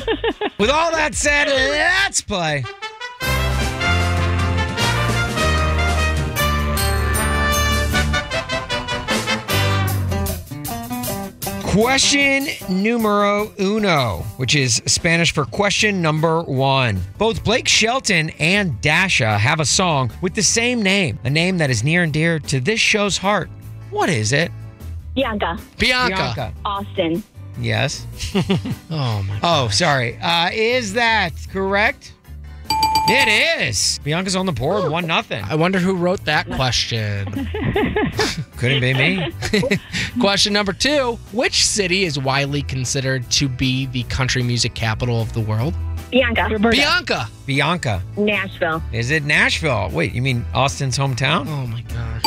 With all that said, let's play. Question numero uno, which is Spanish for question number one. Both Blake Shelton and Dasha have a song with the same name, a name that is near and dear to this show's heart. What is it? Bianca. Bianca. Austin. Yes. Oh, my Oh, sorry. Is that correct? It is. Bianca's on the board, 1-0. I wonder who wrote that question. Couldn't be me. Question number two. Which city is widely considered to be the country music capital of the world? Bianca. Bianca. Bianca. Nashville. Is it Nashville? Wait, you mean Austin's hometown? Oh, my gosh.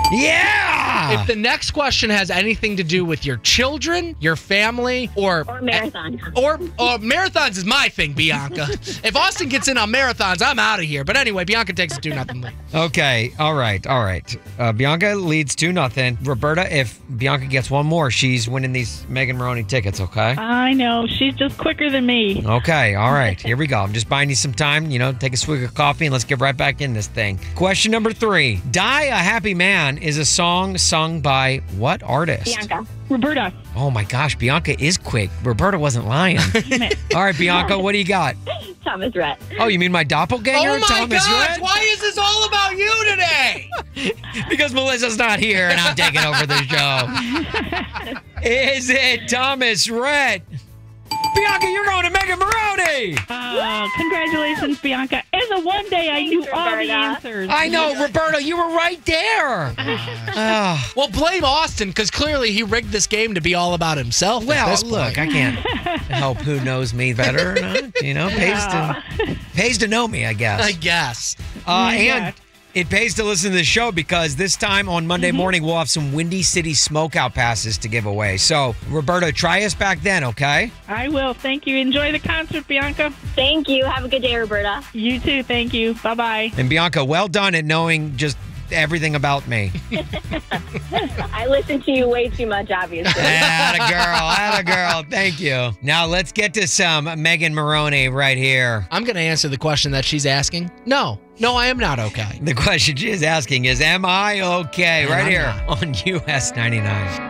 Yeah! If the next question has anything to do with your children, your family, Or marathon. or marathons is my thing, Bianca. If Austin gets in on marathons, I'm out of here. But anyway, Bianca takes a 2-0 lead. Okay, all right. Bianca leads 2-0. Roberta, if Bianca gets one more, she's winning these Megan Maroney tickets, okay? I know. She's just quicker than me. Okay, all right. Here we go. I'm just buying you some time. Take a swig of coffee and let's get right back in this thing. Question number 3. Die a Happy Man is a song sung by what artist? Bianca. Roberta. Oh my gosh, Bianca is quick. Roberta wasn't lying. All right, Bianca, what do you got? Thomas Rhett. Oh, you mean my doppelganger, Oh, my Thomas gosh. Rhett? Why is this all about you today? Because Melissa's not here and I'm taking over the show. Is it Thomas Rhett? Bianca, you're going to Megan Maroney. Congratulations, Bianca. As a one day, I knew all the Roberta. answers. I know, Roberta, you were right there. Well, blame Austin, because clearly he rigged this game to be all about himself. at Well, this look, point. I can't help who knows me better or not. Pays to know me, I guess. I guess. And it pays to listen to the show because this time on Monday morning, we'll have some Windy City Smokeout passes to give away. So, Roberta, try us back then, okay? I will. Thank you. Enjoy the concert, Bianca. Thank you. Have a good day, Roberta. You too. Thank you. Bye-bye. And Bianca, well done at knowing just everything about me. I listen to you way too much, obviously. Atta girl. Thank you. Now let's get to some Megan Maroney right here. I'm going to answer the question that she's asking. No, I am not okay. The question she is asking is, am I okay? And right I'm here not. on US 99.